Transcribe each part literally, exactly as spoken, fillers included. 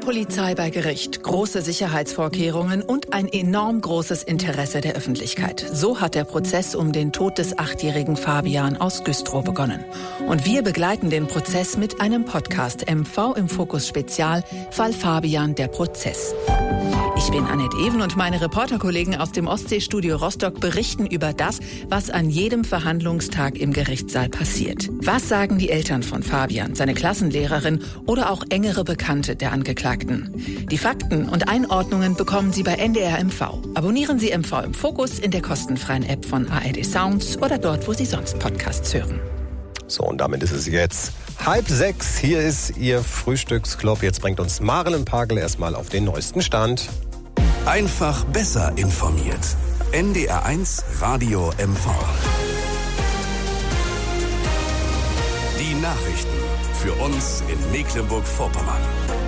Polizei bei Gericht, große Sicherheitsvorkehrungen und ein enorm großes Interesse der Öffentlichkeit. So hat der Prozess um den Tod des achtjährigen Fabian aus Güstrow begonnen. Und wir begleiten den Prozess mit einem Podcast M V im Fokus Spezial, Fall Fabian, der Prozess. Ich bin Annette Even und meine Reporterkollegen aus dem Ostseestudio Rostock berichten über das, was an jedem Verhandlungstag im Gerichtssaal passiert. Was sagen die Eltern von Fabian, seine Klassenlehrerin oder auch engere Bekannte der Angeklagten? Die Fakten und Einordnungen bekommen Sie bei N D R M V. Abonnieren Sie M V im Fokus in der kostenfreien App von A R D Sounds oder dort, wo Sie sonst Podcasts hören. So, und damit ist es jetzt halb sechs. Hier ist Ihr Frühstücksclub. Jetzt bringt uns Marilyn Pagel erstmal auf den neuesten Stand. Einfach besser informiert. N D R eins Radio M V. Die Nachrichten für uns in Mecklenburg-Vorpommern.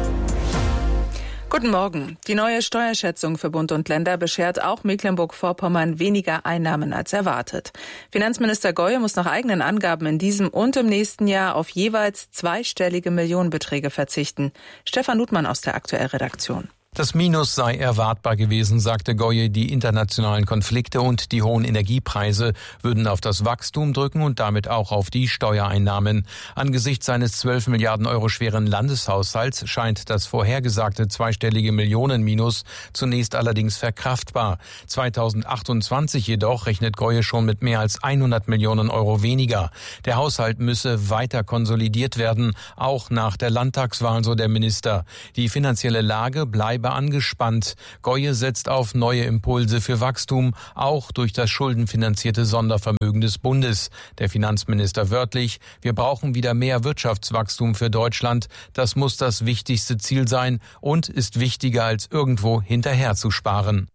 Guten Morgen. Die neue Steuerschätzung für Bund und Länder beschert auch Mecklenburg-Vorpommern weniger Einnahmen als erwartet. Finanzminister Goye muss nach eigenen Angaben in diesem und im nächsten Jahr auf jeweils zweistellige Millionenbeträge verzichten. Stefan Ludmann aus der Aktuell-Redaktion. Das Minus sei erwartbar gewesen, sagte Goye. Die internationalen Konflikte und die hohen Energiepreise würden auf das Wachstum drücken und damit auch auf die Steuereinnahmen. Angesichts seines zwölf Milliarden Euro schweren Landeshaushalts scheint das vorhergesagte zweistellige Millionenminus zunächst allerdings verkraftbar. zweitausendachtundzwanzig jedoch rechnet Goye schon mit mehr als hundert Millionen Euro weniger. Der Haushalt müsse weiter konsolidiert werden, auch nach der Landtagswahl, so der Minister. Die finanzielle Lage bleibe angespannt. Goye setzt auf neue Impulse für Wachstum, auch durch das schuldenfinanzierte Sondervermögen des Bundes. Der Finanzminister wörtlich: Wir brauchen wieder mehr Wirtschaftswachstum für Deutschland. Das muss das wichtigste Ziel sein und ist wichtiger als irgendwo hinterher zu sparen.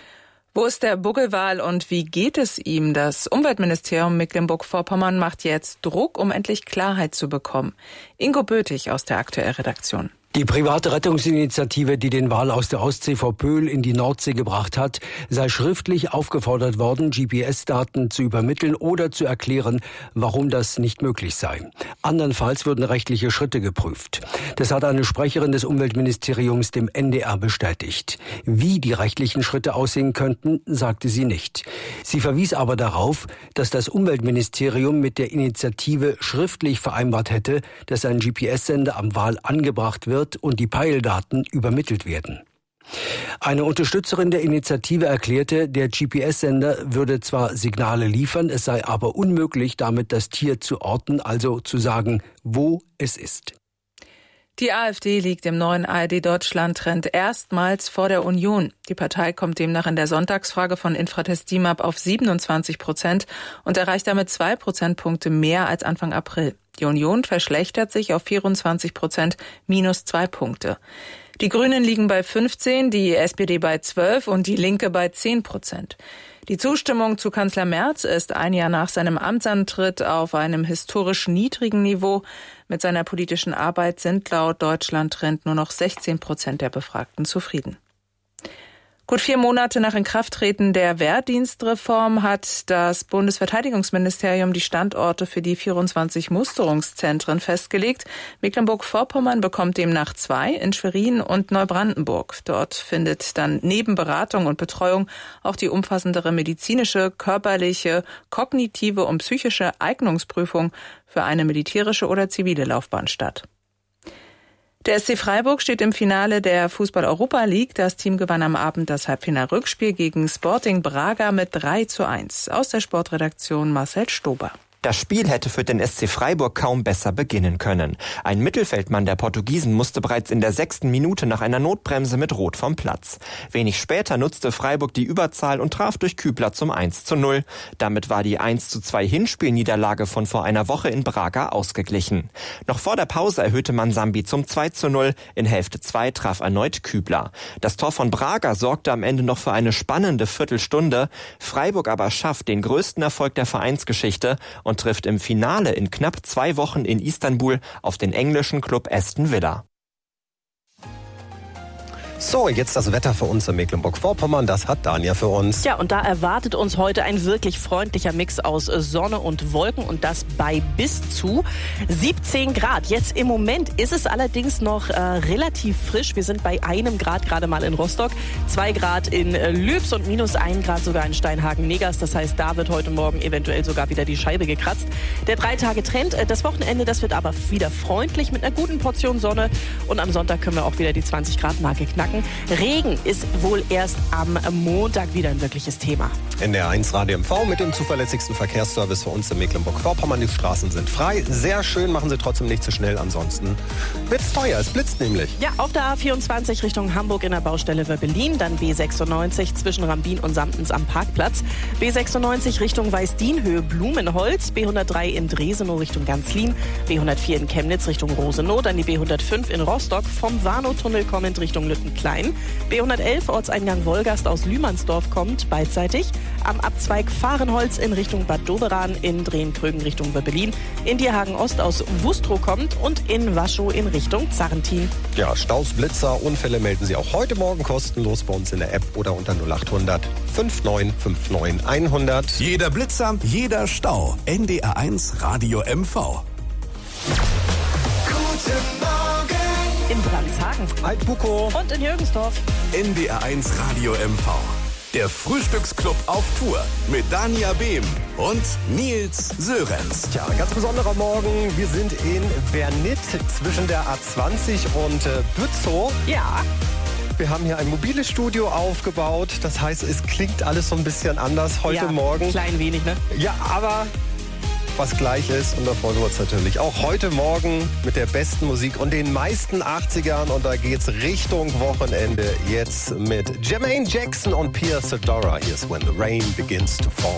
Wo ist der Buggelwal und wie geht es ihm? Das Umweltministerium Mecklenburg-Vorpommern macht jetzt Druck, um endlich Klarheit zu bekommen. Ingo Bötig aus der Aktuell-Redaktion. Die private Rettungsinitiative, die den Wal aus der Ostsee vor Pöhl in die Nordsee gebracht hat, sei schriftlich aufgefordert worden, G P S-Daten zu übermitteln oder zu erklären, warum das nicht möglich sei. Andernfalls würden rechtliche Schritte geprüft. Das hat eine Sprecherin des Umweltministeriums dem N D R bestätigt. Wie die rechtlichen Schritte aussehen könnten, sagte sie nicht. Sie verwies aber darauf, dass das Umweltministerium mit der Initiative schriftlich vereinbart hätte, dass ein G P S-Sender am Wal angebracht wird und die Peildaten übermittelt werden. Eine Unterstützerin der Initiative erklärte, der G P S-Sender würde zwar Signale liefern, es sei aber unmöglich, damit das Tier zu orten, also zu sagen, wo es ist. Die AfD liegt im neuen A R D-Deutschland-Trend erstmals vor der Union. Die Partei kommt demnach in der Sonntagsfrage von Infratest DIMAP auf siebenundzwanzig Prozent und erreicht damit zwei Prozentpunkte mehr als Anfang April. Die Union verschlechtert sich auf vierundzwanzig Prozent, minus zwei Punkte. Die Grünen liegen bei fünfzehn, die S P D bei zwölf und die Linke bei zehn Prozent. Die Zustimmung zu Kanzler Merz ist ein Jahr nach seinem Amtsantritt auf einem historisch niedrigen Niveau. Mit seiner politischen Arbeit sind laut Deutschland-Trend nur noch sechzehn Prozent der Befragten zufrieden. Gut vier Monate nach Inkrafttreten der Wehrdienstreform hat das Bundesverteidigungsministerium die Standorte für die vierundzwanzig Musterungszentren festgelegt. Mecklenburg-Vorpommern bekommt demnach zwei, in Schwerin und Neubrandenburg. Dort findet dann neben Beratung und Betreuung auch die umfassendere medizinische, körperliche, kognitive und psychische Eignungsprüfung für eine militärische oder zivile Laufbahn statt. Der S C Freiburg steht im Finale der Fußball-Europa League. Das Team gewann am Abend das Halbfinal-Rückspiel gegen Sporting Braga mit drei zu eins. Aus der Sportredaktion Marcel Stober. Das Spiel hätte für den S C Freiburg kaum besser beginnen können. Ein Mittelfeldmann der Portugiesen musste bereits in der sechsten Minute nach einer Notbremse mit Rot vom Platz. Wenig später nutzte Freiburg die Überzahl und traf durch Kübler zum eins zu null. Damit war die eins zu zwei Hinspielniederlage von vor einer Woche in Braga ausgeglichen. Noch vor der Pause erhöhte man Sambi zum zwei zu null. In Hälfte zwei traf erneut Kübler. Das Tor von Braga sorgte am Ende noch für eine spannende Viertelstunde. Freiburg aber schafft den größten Erfolg der Vereinsgeschichte und trifft im Finale in knapp zwei Wochen in Istanbul auf den englischen Club Aston Villa. So, jetzt das Wetter für uns in Mecklenburg-Vorpommern. Das hat Dania für uns. Ja, und da erwartet uns heute ein wirklich freundlicher Mix aus Sonne und Wolken und das bei bis zu siebzehn Grad. Jetzt im Moment ist es allerdings noch äh, relativ frisch. Wir sind bei einem Grad gerade mal in Rostock, zwei Grad in äh, Lübs und minus ein Grad sogar in Steinhagen-Negers. Das heißt, da wird heute Morgen eventuell sogar wieder die Scheibe gekratzt. Der Drei-Tage-Trend, äh, das Wochenende, das wird aber wieder freundlich mit einer guten Portion Sonne und am Sonntag können wir auch wieder die zwanzig Grad Marke knacken. Regen ist wohl erst am Montag wieder ein wirkliches Thema. N D R eins Radio M V mit dem zuverlässigsten Verkehrsservice für uns in Mecklenburg-Vorpommern. Die Straßen sind frei. Sehr schön, machen Sie trotzdem nicht zu schnell. Ansonsten wird's teuer. Es blitzt nämlich. Ja, auf der A vierundzwanzig Richtung Hamburg in der Baustelle Wöbbelin. Dann B sechsundneunzig zwischen Rambin und Samtens am Parkplatz. B sechsundneunzig Richtung Weißdienhöhe Blumenholz. B hundertdrei in Dresenow Richtung Ganzlin. B hundertvier in Chemnitz Richtung Rosenow. Dann die B hundertfünf in Rostock. Vom Warnow-Tunnel kommend Richtung Lüttenklein. B hundertelf Ortseingang Wolgast aus Lühmannsdorf kommt beidseitig. Am Abzweig Fahrenholz in Richtung Bad Doberan, in Drehen-Krögen Richtung Wöbbelin, in Dierhagen Ost aus Wustrow kommt und in Waschow in Richtung Zarrentin. Ja, Staus, Blitzer, Unfälle melden Sie auch heute Morgen kostenlos bei uns in der App oder unter null acht hundert neunundfünfzig neunundfünfzig hundert. Jeder Blitzer, jeder Stau. N D R eins Radio M V. Guten Morgen. In Brandshagen. Altbuko. Und in Jürgensdorf. N D R eins Radio M V. Der Frühstücksclub auf Tour mit Dania Behm und Nils Sörenz. Tja, ein ganz besonderer Morgen. Wir sind in Bernit zwischen der A zwanzig und äh, Bützow. Ja. Wir haben hier ein mobiles Studio aufgebaut. Das heißt, es klingt alles so ein bisschen anders heute ja, Morgen. Klein wenig, ne? Ja, aber was gleich ist. Und da freuen wir uns natürlich auch heute Morgen mit der besten Musik und den meisten achtzigern. Und da geht's Richtung Wochenende jetzt mit Jermaine Jackson und Pia Sedora. Here's When the Rain Begins to Fall.